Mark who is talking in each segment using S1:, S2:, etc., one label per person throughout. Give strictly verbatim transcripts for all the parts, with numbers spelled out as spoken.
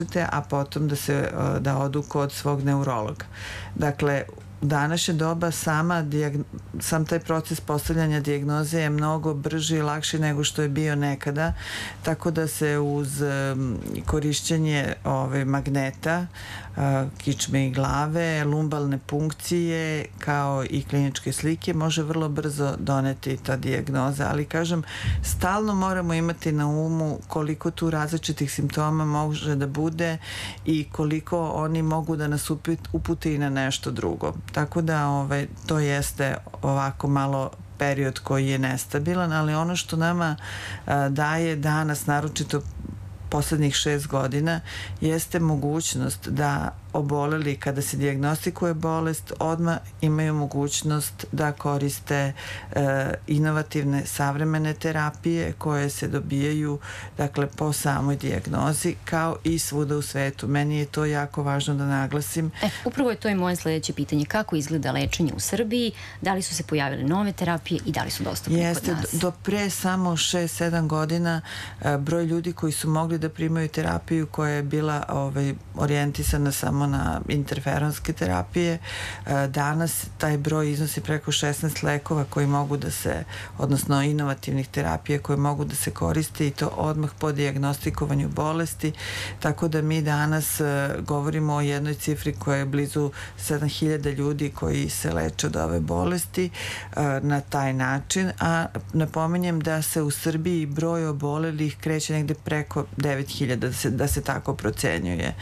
S1: a potom da se da odu kod svog neurologa. Dakle, u današnje doba sama sam taj proces postavljanja dijagnoze je mnogo brži i lakši nego što je bio nekada, tako da se uz korišćenje ove magneta, kičme i glave, lumbalne punkcije kao i kliničke slike može vrlo brzo doneti ta dijagnoza, ali kažem, stalno moramo imati na umu koliko tu različitih simptoma može da bude i koliko oni mogu da nas upute i na nešto drugo. Tako da ovaj, to jeste ovako malo period koji je nestabilan, ali ono što nama a, daje danas, naročito poslednjih šest godina, jeste mogućnost da oboleli kada se dijagnostikuje bolest odmah imaju mogućnost da koriste e, inovativne savremene terapije koje se dobijaju dakle po samoj dijagnozi kao i svuda u svetu. Meni je to jako važno da naglasim.
S2: E, upravo je to i moje sledeće pitanje. Kako izgleda lečenje u Srbiji? Da li su se pojavile nove terapije i da li su dostupne
S1: jeste,
S2: kod nas?
S1: Do pre samo šest sedam godina e, broj ljudi koji su mogli da primaju terapiju koja je bila ovaj, orijentisana samo na interferonske terapije. Danas taj broj iznosi preko šesnaest lekova koji mogu da se, odnosno inovativnih terapija koje mogu da se koriste i to odmah po dijagnostikovanju bolesti, tako da mi danas govorimo o jednoj cifri koja je blizu sedam hiljada ljudi koji se leče od ove bolesti na taj način, a napominjem da se u Srbiji broj obolelih kreće negde preko devet hiljada, da se, da se tako procenjuje.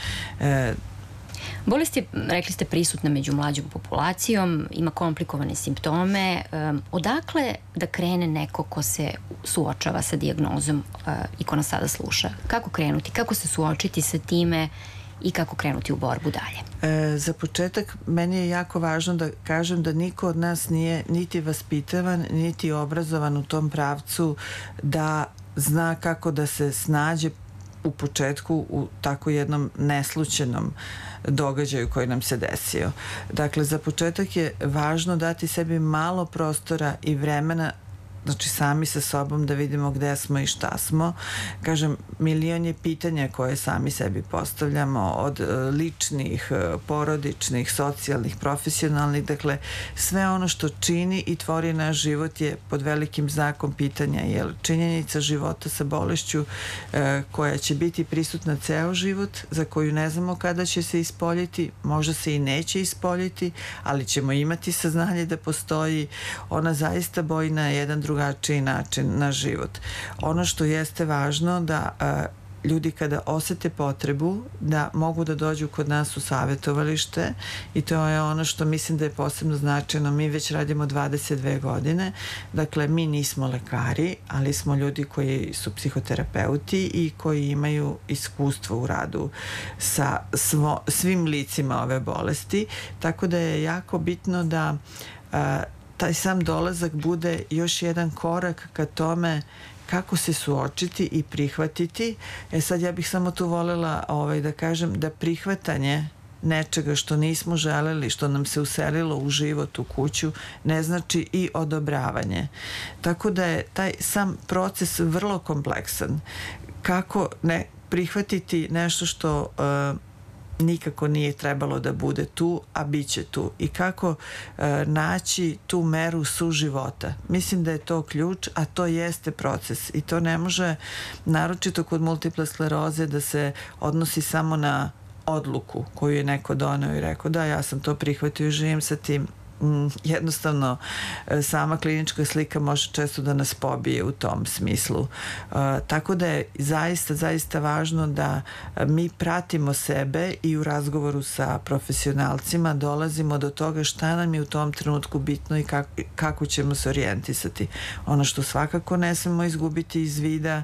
S2: Bolest je, rekli ste, prisutna među mlađom populacijom, ima komplikovane simptome. Um, odakle da krene neko ko se suočava sa dijagnozom uh, i ko nas sada sluša? Kako krenuti? Kako se suočiti sa time i kako krenuti u borbu dalje?
S1: E, za početak, meni je jako važno da kažem da niko od nas nije niti vaspitavan, niti obrazovan u tom pravcu da zna kako da se snađe u početku u tako jednom neslućenom događaju koji nam se desio. Dakle, za početak je važno dati sebi malo prostora i vremena, znači sami sa sobom da vidimo gde smo i šta smo. Kažem, milion je pitanja koje sami sebi postavljamo, od ličnih, porodičnih, socijalnih, profesionalnih, dakle sve ono što čini i tvori naš život je pod velikim znakom pitanja, jer činjenica života sa bolešću e, koja će biti prisutna ceo život, za koju ne znamo kada će se ispoljiti, možda se i neće ispoljiti, ali ćemo imati saznanje da postoji, ona zaista boji na jedan drugačiji način na život. Ono što jeste važno da a, ljudi kada osete potrebu da mogu da dođu kod nas u savjetovalište i to je ono što mislim da je posebno značajno. Mi već radimo dvadeset dve godine, dakle mi nismo lekari, ali smo ljudi koji su psihoterapeuti i koji imaju iskustvo u radu sa svo, svim licima ove bolesti, tako da je jako bitno da a, taj sam dolazak bude još jedan korak ka tome kako se suočiti i prihvatiti. E sad ja bih samo tu volela ovaj, da kažem da prihvatanje nečega što nismo želeli, što nam se uselilo u život, u kuću, ne znači i odobravanje. Tako da je taj sam proces vrlo kompleksan. Kako ne prihvatiti nešto što uh, nikako nije trebalo da bude tu, a bit će tu. I kako e, naći tu meru suživota. Mislim da je to ključ, a to jeste proces. I to ne može, naročito kod multiple skleroze, da se odnosi samo na odluku koju je neko doneo i rekao da, ja sam to prihvatio i živim sa tim. Jednostavno sama klinička slika može često da nas pobije u tom smislu. Tako da je zaista, zaista važno da mi pratimo sebe i u razgovoru sa profesionalcima dolazimo do toga šta nam je u tom trenutku bitno i kako, kako ćemo se orijentisati. Ono što svakako ne smemo izgubiti iz vida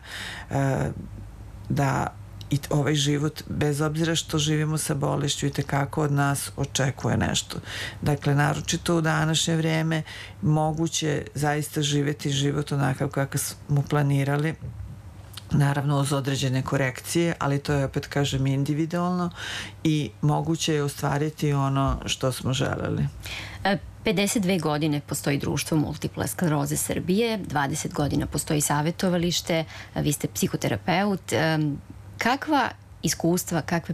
S1: da i ovaj život, bez obzira što živimo sa bolešću, i tekako od nas očekuje nešto. Dakle, naročito u današnje vrijeme moguće zaista živeti život onakav kako smo planirali, naravno uz određene korekcije, ali to je, opet kažem, individualno i moguće je ostvariti ono što smo želeli.
S2: pedeset dve godine postoji društvo multiple skleroze Srbije, dvadeset godina postoji savjetovalište, vi ste psihoterapeut. Kakva iskustva, kakve